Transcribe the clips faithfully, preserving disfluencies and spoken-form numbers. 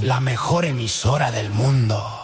la mejor emisora del mundo.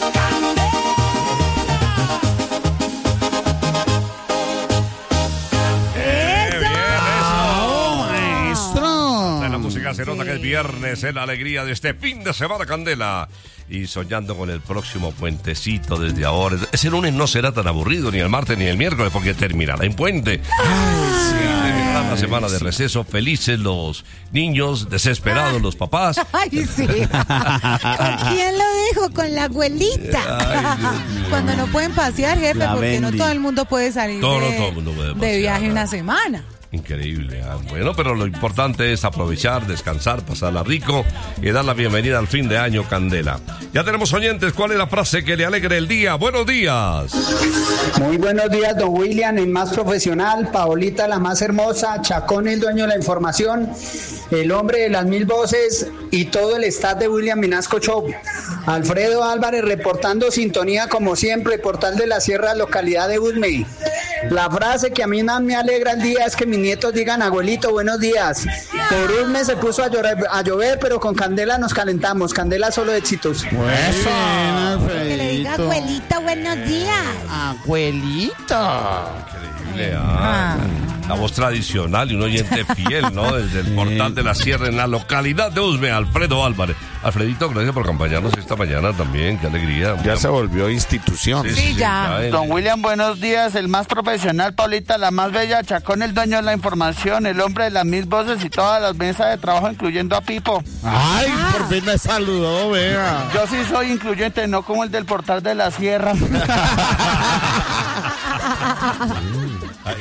Se nota que es viernes, en la alegría de este fin de semana, Candela. Y soñando con el próximo puentecito desde ahora. Ese lunes no será tan aburrido, ni el martes ni el miércoles, porque terminará en puente. Ay, sí, terminará la semana de receso. Felices los niños, desesperados los papás. Ay, sí. ¿Con quién lo dejo? Con la abuelita. Ay, cuando no pueden pasear, jefe, la porque Bendy. No todo el mundo puede salir todo, de, todo el mundo puede de viaje una semana. Increíble. Ah, bueno, pero lo importante es aprovechar, descansar, pasarla rico y dar la bienvenida al fin de año, Candela. Ya tenemos oyentes. ¿Cuál es la frase que le alegre el día? Buenos días. Muy buenos días, don William, el más profesional, Paolita, la más hermosa, Chacón, el dueño de la información, el hombre de las mil voces y todo el staff de William Vinasco Show. Alfredo Álvarez reportando sintonía como siempre, Portal de la Sierra, localidad de Usme. La frase que a mí más me alegra el día es que mis nietos digan, abuelito, buenos días. Por Usme se puso a llover, a llover, pero con Candela nos calentamos. Candela solo éxitos. Bueno, que le diga, abuelito, buenos días. Abuelito. Increíble, ah. La voz tradicional y un oyente fiel, ¿no? Desde el Portal de la Sierra, en la localidad de Usme, Alfredo Álvarez. Alfredito, gracias por acompañarnos esta mañana también, qué alegría. Ya se volvió institución. Sí, sí, sí ya. ya. Don William, buenos días, el más profesional, Paulita, la más bella, Chacón, el dueño de la información, el hombre de las mil voces y todas las mesas de trabajo, incluyendo a Pipo. Ay, ah. por fin me saludó, vea. Yo sí soy incluyente, no como el del Portal de la Sierra. Ay,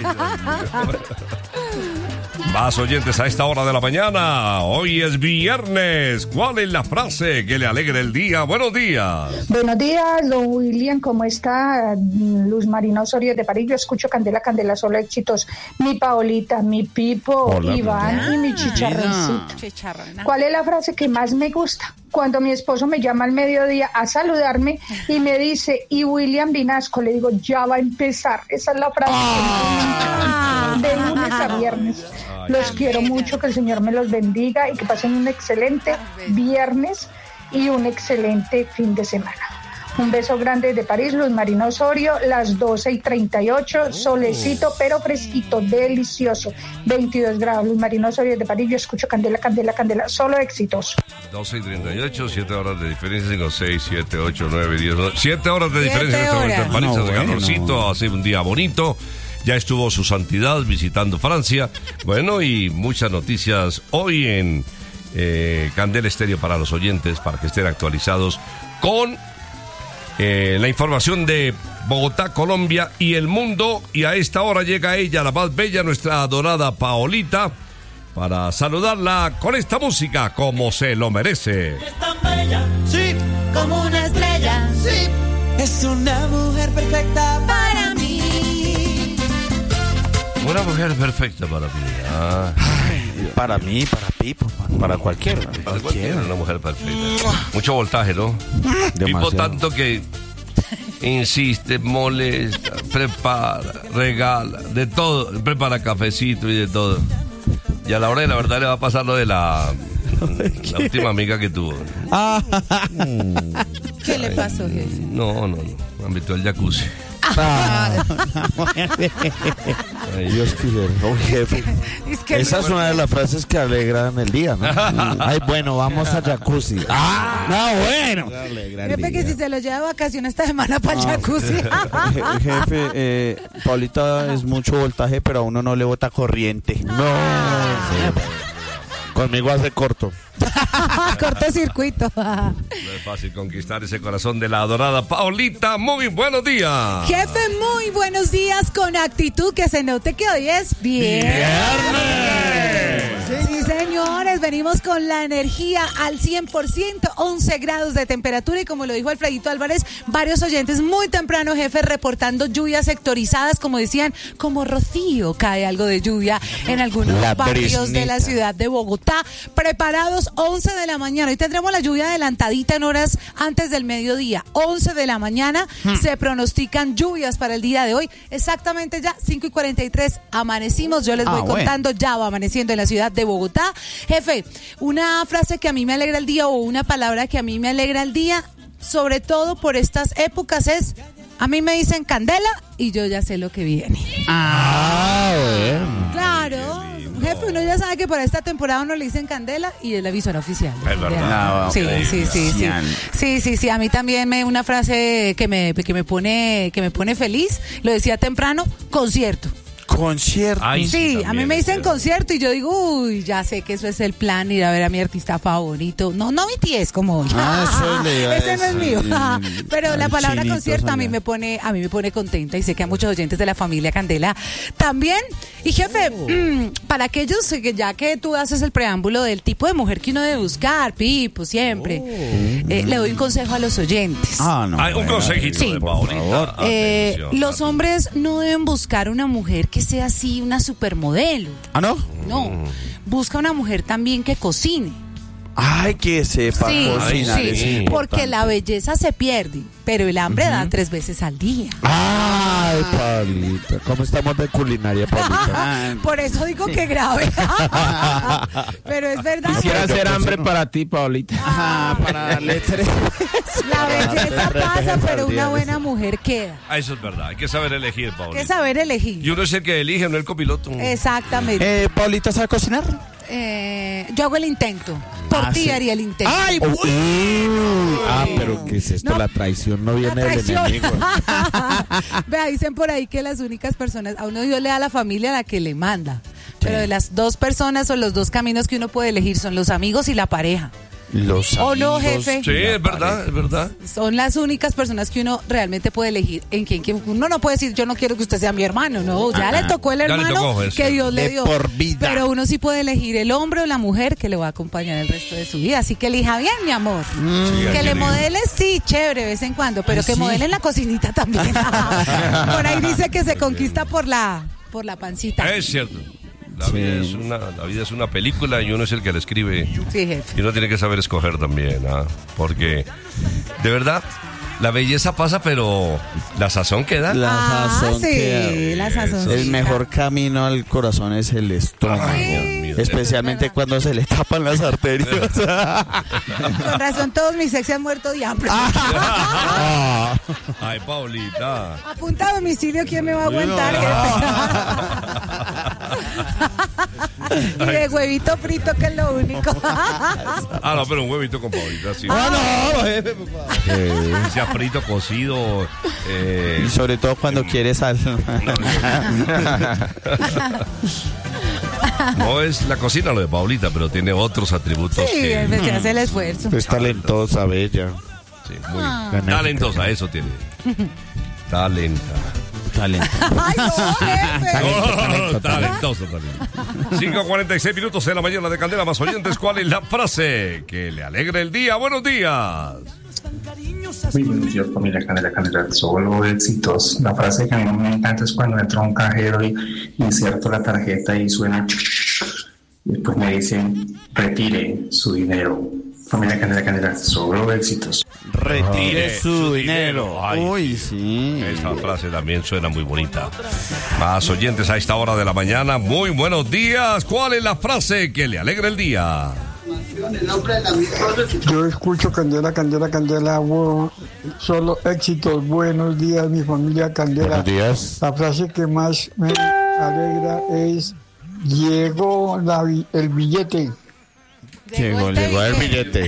más oyentes a esta hora de la mañana. Hoy es viernes. ¿Cuál es la frase que le alegre el día? Buenos días. Buenos días, don William. ¿Cómo está? Luz Marina Osorio de París. Yo escucho Candela, Candela, solo éxitos. Mi Paolita, mi Pipo, Hola, Iván ah, y mi chicharroncito. Chicharrona. ¿Cuál es la frase que más me gusta? Cuando mi esposo me llama al mediodía a saludarme y me dice, y William Vinasco, le digo, ya va a empezar. Esa es la frase ah. que me gusta. De lunes a viernes. Ay, los quiero mucho, que el Señor me los bendiga y que pasen un excelente viernes y un excelente fin de semana. Un beso grande de París, Luz Marina Osorio, las doce y treinta y ocho, solecito pero fresquito, delicioso, veintidós grados, Luz Marina Osorio de París, yo escucho Candela, Candela, Candela, solo éxitos. doce y treinta y ocho, siete horas de diferencia, cinco, seis, siete, ocho, nueve, diez, siete horas de diferencia en este momento en París, hace calorcito, hace un día bonito. Ya estuvo su santidad visitando Francia. Bueno, y muchas noticias hoy en eh, Candela Estéreo para los oyentes, para que estén actualizados con eh, la información de Bogotá, Colombia y el mundo. Y a esta hora llega ella, la más bella, nuestra adorada Paolita, para saludarla con esta música, como se lo merece. Es tan bella, sí, como una estrella, sí, es una mujer perfecta para mí. Una mujer perfecta para mí. Ah. Ay, para mí, para Pipo, para, para cualquiera. Para cualquiera, una mujer perfecta. Mucho voltaje, ¿no? Demasiado. Pipo tanto que insiste, molesta, prepara, regala, de todo. Prepara cafecito y de todo. Y a la hora de la verdad le va a pasar lo de la, la última amiga que tuvo. ¿Qué Ay, le pasó, jefe? No, no, no. Me invitó al jacuzzi. Ah. Ay, Dios quiere, oh, jefe. Es que esa es una de las frases que alegran el día, ¿no? Ay, bueno, vamos a jacuzzi. Ah, no, bueno. Jefe, que si se lo lleva de vacaciones esta semana para el ah, jacuzzi. Jefe, eh, Paulita es mucho voltaje, pero a uno no le bota corriente. No. Sí. Conmigo hace corto. Cortocircuito. No es fácil conquistar ese corazón de la adorada Paolita. Muy buenos días. Jefe, muy buenos días, con actitud, que se note que hoy es viernes. ¡Viernes! Sí, señores, venimos con la energía al cien por ciento, once grados de temperatura y como lo dijo Alfredito Álvarez, varios oyentes muy temprano, jefe, reportando lluvias sectorizadas, como decían, como rocío, cae algo de lluvia en algunos la barrios brisnita. de la ciudad de Bogotá. Preparados, once de la mañana. Hoy tendremos la lluvia adelantadita en horas antes del mediodía. once de la mañana hmm. se pronostican lluvias para el día de hoy. Exactamente ya, cinco y cuarenta y tres amanecimos. Yo les voy ah, contando, bueno. ya va amaneciendo en la ciudad de Bogotá. Jefe, una frase que a mí me alegra el día o una palabra que a mí me alegra el día, sobre todo por estas épocas, es, a mí me dicen candela y yo ya sé lo que viene. Ah, bueno. Claro. Jefe, uno ya sabe que para esta temporada uno le dicen candela y es la emisora oficial. Es verdad. No, sí, okay. sí, sí, sí. Sí, sí, sí. A mí también me una frase que me, que me pone, que me pone feliz. Lo decía temprano, concierto. Concierto. Ay, Sí, sí, a mí me dicen ¿cierto? concierto y yo digo, uy, ya sé que eso es el plan, ir a ver a mi artista favorito. No, no B T S como hoy. Ah, eso le iba a Ese no es mío. decir. Pero la Al palabra chinito concierto a mí allá. me pone, a mí me pone contenta y sé que a muchos oyentes de la familia Candela también. Y jefe, Oh. mmm, para aquellos que ya que tú haces el preámbulo del tipo de mujer que uno debe buscar, Pipo, siempre, Oh. eh, le doy un consejo a los oyentes. Ah, no. Ay, un bueno. consejito Sí. de Por Paulita. favor. Eh, Atención, los atención. hombres no deben buscar una mujer que sea así, una supermodelo. ¿Ah, no? No, busca una mujer también que cocine. Ay, que sepa Sí, cocinar. sí, es sí, importante. porque la belleza se pierde, pero el hambre da tres veces al día. Ay, Paulita. ¿Cómo estamos de culinaria, Paulita? Por eso digo que grave. Pero es verdad. Quisiera porque hacer hambre para ti, Paulita. Ajá, para darle tres. la belleza Tres pasa, veces pero al día, una buena sí. mujer queda. Ah, eso es verdad. Hay que saber elegir, Hay Paulita. que saber Y elegir. uno es el que elige, no el copiloto. Exactamente. Eh, ¿Paulita sabe cocinar? Eh, yo hago el intento. Por Ah, ti sí. haría el intento. ¡Ay, uy! Ah, pero ¿qué es esto? No. La traición no La viene del traición. enemigo. Vea, dicen por ahí que las únicas personas, a uno Dios le da la familia a la que le manda. Pero de las dos personas o los dos caminos que uno puede elegir son los amigos y la pareja. Los ¿O no, amigos jefe? Sí, y la es verdad, pareja. es verdad. Son las únicas personas que uno realmente puede elegir en quien, quien uno no puede decir yo no quiero que usted sea mi hermano, no, ya Ajá. le tocó el Ya le hermano tocó, es que cierto. Dios le De dio. por vida. Pero uno sí puede elegir el hombre o la mujer que le va a acompañar el resto de su vida, así que elija bien, mi amor. Sí, Que así le digo. modele, sí, chévere, de vez en cuando, pero Ay, que sí. modele en la cocinita también. Por ahí dice que se conquista por la, por la pancita. Es cierto. La, Sí. vida es una, la vida es una película y uno es el que la escribe. Sí, jefe. Y uno tiene que saber escoger también, ¿ah? Porque, de verdad, la belleza pasa, pero la sazón queda. La Ah, sazón sí, queda. la sazón. El mejor camino al corazón es el estómago. Ay, Dios mío. Especialmente cuando se le tapan las arterias. Con razón, todos mis ex se han muerto de hambre. Ah. Ay, Paulita. Apunta a domicilio, ¿quién me va a aguantar, jefe? Y de huevito frito, que es lo único. Ah, no, pero un huevito con Paulita, sí. Ah, no, jefe, por favor. Eh, sea frito, cocido. Eh, Y sobre todo cuando quiere sal. no es la cocina lo de Paulita, pero tiene otros atributos Sí, que... se hace el esfuerzo. Es talentosa, bella. Sí, muy Ah. talentosa, eso tiene. Talenta. Talento. Ay, no, jefe. Oh, talentoso, talentoso. cinco cuarenta y seis minutos de la mañana de Candela Más Oyentes. ¿Cuál es la frase que le alegre el día? Buenos días. Muy buenos días, familia Candela, Candela, solo éxitos. La frase que a mí me encanta es cuando entro a un cajero y inserto la tarjeta y suena y después me dicen retire su dinero. Familia Candela, Candela, solo éxitos. Retire su dinero. Ay, Uy, sí. esa frase también suena muy bonita. Más oyentes a esta hora de la mañana. Muy buenos días. ¿Cuál es la frase que le alegra el día? Yo escucho Candela, Candela, Candela, wow, solo éxitos. Buenos días, mi familia Candela. Buenos días. La frase que más me alegra es llegó la bi- el billete. Llegó, llegó el billete.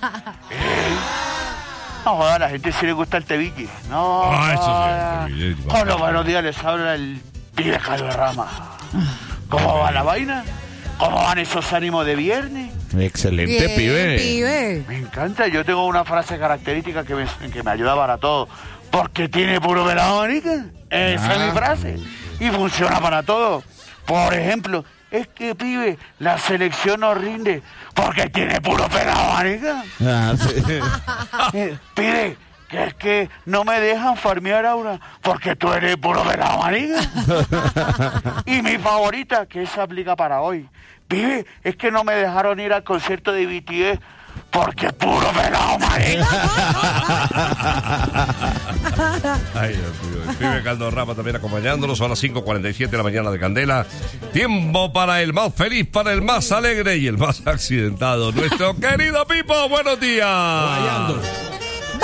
No, joder, a la gente sí le gusta el tevilli. No. Ah, eso sí, joder. el tevilli, Con los buenos días les habla el pibe Calderrama. ¿Cómo va la vaina? ¿Cómo van esos ánimos de viernes? Excelente, Bien, pibe. pibe. Me encanta, yo tengo una frase característica que me, que me ayuda para todo. Porque tiene puro pelado, manica. Esa es mi frase. Y funciona para todo. Por ejemplo, es que, pibe, la selección no rinde porque tiene puro pelado, manica. Ah, sí. Eh, Pibe, que es que no me dejan farmear ahora porque tú eres puro pelado, manica. Y mi favorita, que esa aplica para hoy. Pibe, es que no me dejaron ir al concierto de B T S porque puro pelado, marica. Ay, Dios mío. El pibe Caldo Rama también acompañándonos. Son las cinco cuarenta y siete de la mañana de Candela. Tiempo para el más feliz, para el más alegre y el más accidentado. Nuestro querido Pipo, buenos días. Rayando.